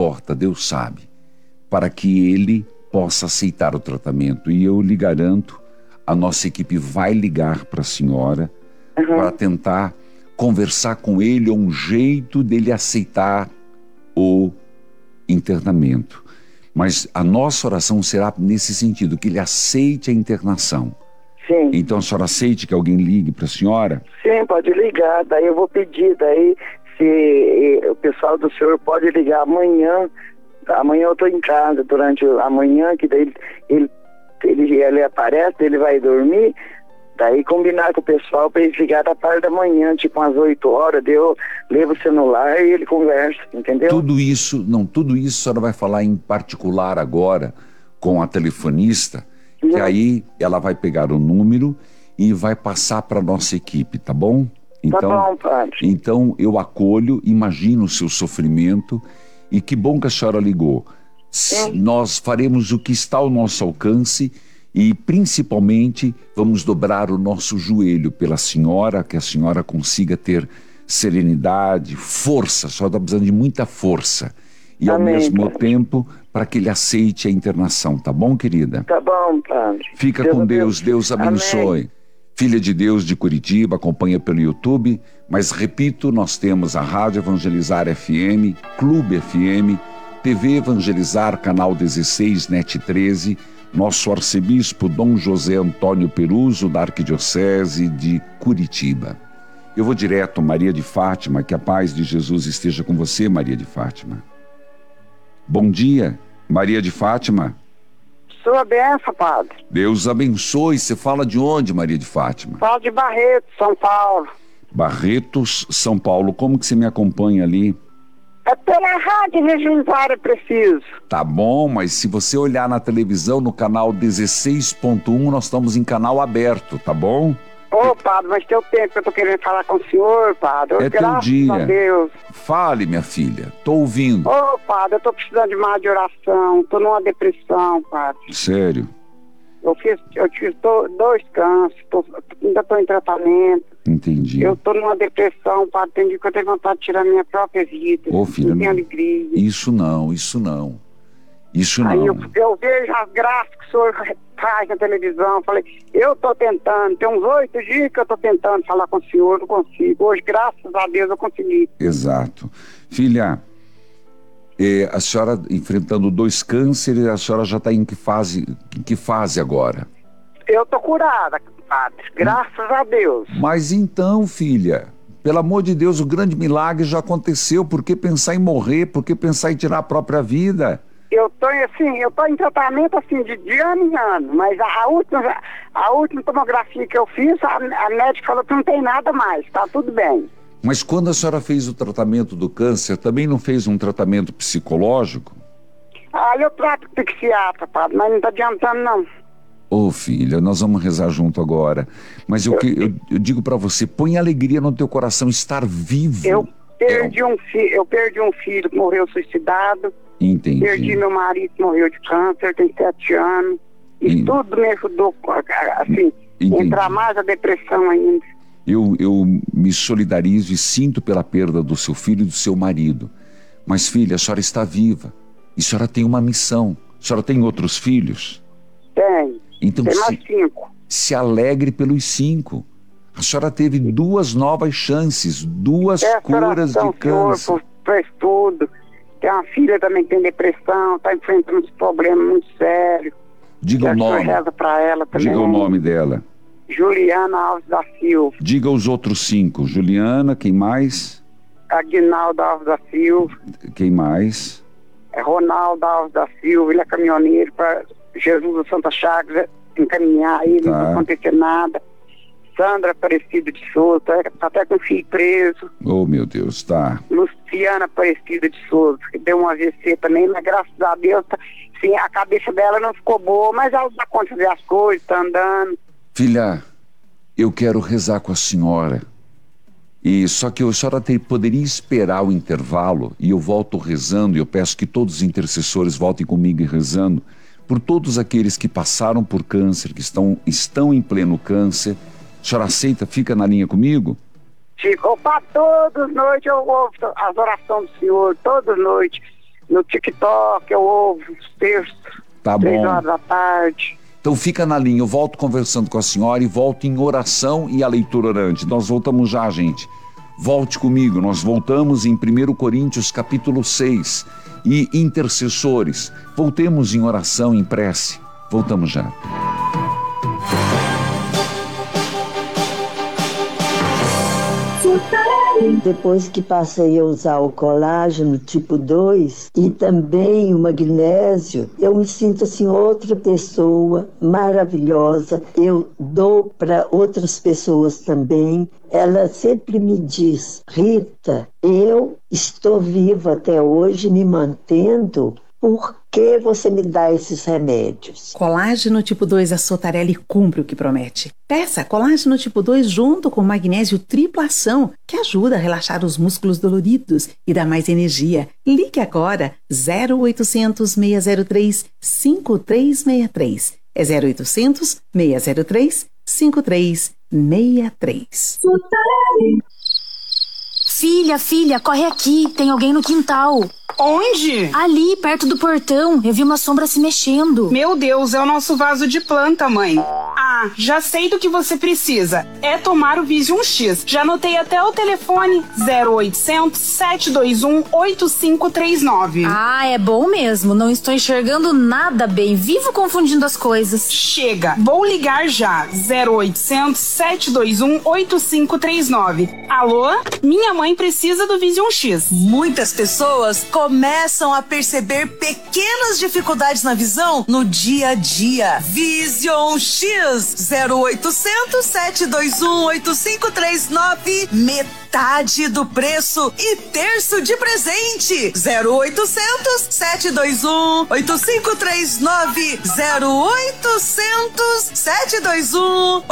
importa, Deus sabe, para que ele possa aceitar o tratamento. E eu lhe garanto, a nossa equipe vai ligar para a senhora para tentar conversar com ele um jeito dele aceitar o internamento. Mas a nossa oração será nesse sentido, que ele aceite a internação. Sim. Então a senhora aceite que alguém ligue para a senhora? Sim, pode ligar, daí eu vou pedir, daí se o pessoal do senhor pode ligar amanhã eu estou em casa durante a manhã, que daí ele aparece, ele vai dormir, daí combinar com o pessoal para ele ligar da parte da manhã, tipo umas 8 horas, daí eu levo o celular e ele conversa, entendeu? Tudo isso a senhora vai falar em particular agora com a telefonista, que aí ela vai pegar o número e vai passar para a nossa equipe, tá bom? Então, tá bom, padre. Então eu acolho, imagino o seu sofrimento e que bom que a senhora ligou. Nós faremos o que está ao nosso alcance e principalmente vamos dobrar o nosso joelho pela senhora, que a senhora consiga ter serenidade, força. A senhora está precisando de muita força. E ao mesmo tempo, para que ele aceite a internação, tá bom, querida? Tá bom, padre. Fica com Deus, Deus abençoe. Amém. Filha de Deus de Curitiba, acompanha pelo YouTube, mas repito, nós temos a Rádio Evangelizar FM, Clube FM, TV Evangelizar, Canal 16, NET 13, nosso arcebispo Dom José Antônio Peruso, da Arquidiocese de Curitiba. Eu vou direto, Maria de Fátima, que a paz de Jesus esteja com você, Maria de Fátima. Bom dia, Maria de Fátima. Sua benção, padre. Deus abençoe. Você fala de onde, Maria de Fátima? Falo de Barretos, São Paulo. Barretos, São Paulo. Como que você me acompanha ali? É pela Rádio Evangelizar, é preciso. Tá bom, mas se você olhar na televisão, no canal 16.1, nós estamos em canal aberto, tá bom? Ô, padre, mas tem o tempo que eu tô querendo falar com o senhor, padre. É teu dia. A Deus. Fale, minha filha. Tô ouvindo. Ô, padre, eu tô precisando de mais de oração. Tô numa depressão, padre. Sério? Eu tive 2 cânceres. Ainda tô em tratamento. Entendi. Eu tô numa depressão, padre. Tem dia que eu tenho vontade de tirar minha própria vida. Ô, filha, não tenho alegria. Isso não. Aí eu vejo as graças que o senhor faz na televisão. Falei, eu tô tentando. Tem uns 8 dias que eu tô tentando falar com o senhor, não consigo. Hoje, graças a Deus, eu consegui. Exato. Filha, a senhora enfrentando 2 cânceres, a senhora já está em que fase agora? Eu tô curada, padre. Graças a Deus. Mas então, filha, pelo amor de Deus, o grande milagre já aconteceu. Por que pensar em morrer? Por que pensar em tirar a própria vida? Eu tô em tratamento assim de ano em ano, mas a última tomografia que eu fiz, a médica falou que não tem nada mais, tá tudo bem. Mas quando a senhora fez o tratamento do câncer, também não fez um tratamento psicológico? Eu trato com psiquiatra, padre, mas não tá adiantando não. Ô, filha, nós vamos rezar junto agora, mas eu digo pra você, põe alegria no teu coração, estar vivo. Eu perdi um filho que morreu suicidado. Entendi. Perdi meu marido que morreu de câncer, tem 7 anos. Isso tudo me ajudou, assim, entrar mais a depressão ainda. Eu me solidarizo e sinto pela perda do seu filho e do seu marido. Mas, filha, a senhora está viva. E a senhora tem uma missão. A senhora tem outros filhos? Tem. Então, tem mais 5. Se alegre pelos 5. A senhora teve 2 novas chances, 2 curas de câncer. Senhor, por estudo. Tem uma filha também que tem depressão, está enfrentando uns problemas muito sérios. Diga o nome. Reza para ela também. Diga o nome dela. Juliana Alves da Silva. Diga os outros 5. Juliana, quem mais? Aguinaldo Alves da Silva. Quem mais? Ronaldo Alves da Silva, ele é caminhoneiro para Jesus do Santa Chagas encaminhar ele, não acontecer nada. Sandra Aparecida de Souza, tá até com o filho preso. Oh, meu Deus, tá. Luciana Aparecida de Souza, que deu um AVC também, mas graças a Deus, sim, a cabeça dela não ficou boa, mas ela dá conta de fazer as coisas, tá andando. Filha, eu quero rezar com a senhora. E só que a senhora poderia esperar o intervalo e eu volto rezando, e eu peço que todos os intercessores voltem comigo e rezando por todos aqueles que passaram por câncer, que estão em pleno câncer. A senhora aceita? Fica na linha comigo? Chico, para todas as noites eu ouço as orações do Senhor, todas as noites. No TikTok eu ouvo os textos. Tá 3 bom. horas da tarde. Então fica na linha, eu volto conversando com a senhora e volto em oração e a leitura orante. Nós voltamos já, gente. Volte comigo, nós voltamos em 1 Coríntios capítulo 6 e intercessores. Voltemos em oração, em prece. Voltamos já. Depois que passei a usar o colágeno tipo 2 e também o magnésio, eu me sinto assim outra pessoa maravilhosa. Eu dou para outras pessoas também. Ela sempre me diz: Rita, eu estou viva até hoje, me mantendo. Por que você me dá esses remédios? Colágeno tipo 2 Assotarelli cumpre o que promete. Peça colágeno tipo 2 junto com magnésio tripla ação, que ajuda a relaxar os músculos doloridos e dá mais energia. Ligue agora 0800 603 5363. É 0800 603 5363. Filha, corre aqui, tem alguém no quintal. Onde? Ali, perto do portão, eu vi uma sombra se mexendo. Meu Deus, é o nosso vaso de planta, mãe. Ah, já sei do que você precisa. É tomar o Vision X. Já anotei até o telefone 0800 721 8539. Ah, é bom mesmo, não estou enxergando nada bem, vivo confundindo as coisas. Chega, vou ligar já. 0800 721 8539. Alô? Minha mãe precisa do Vision X. Muitas pessoas começam a perceber pequenas dificuldades na visão no dia a dia. Vision X 0800 721 8539. Metade do preço e terço de presente. 0800 721 8539. 0800 721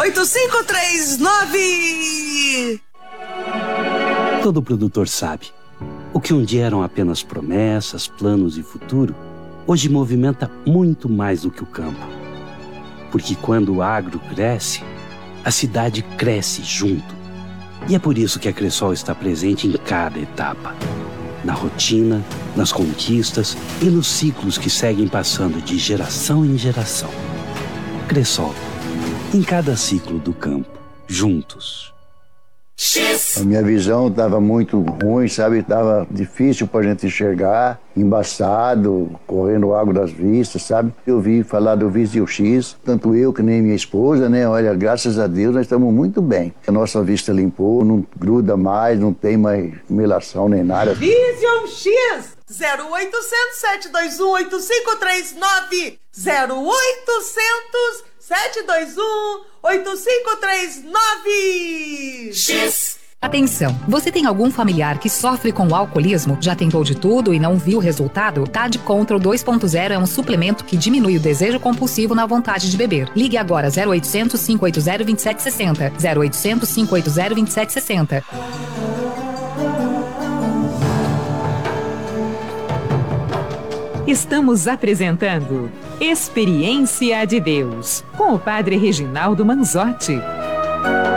8539. Todo produtor sabe. O que um dia eram apenas promessas, planos e futuro, hoje movimenta muito mais do que o campo. Porque quando o agro cresce, a cidade cresce junto. E é por isso que a Cressol está presente em cada etapa. Na rotina, nas conquistas e nos ciclos que seguem passando de geração em geração. Cressol, em cada ciclo do campo, juntos. A minha visão estava muito ruim, sabe? Estava difícil para a gente enxergar, embaçado, correndo água das vistas, sabe? Eu ouvi falar do Vision X, tanto eu que nem minha esposa, né? Olha, graças a Deus nós estamos muito bem. A nossa vista limpou, não gruda mais, não tem mais melação nem nada. Vision X 0800 721 8539. 0800 721 8539. X. Atenção, você tem algum familiar que sofre com o alcoolismo? Já tentou de tudo e não viu resultado? TAD Control 2.0 é um suplemento que diminui o desejo compulsivo na vontade de beber. Ligue agora 0800 580 2760. 0800 580 2760. Estamos apresentando Experiência de Deus, com o Padre Reginaldo Manzotti.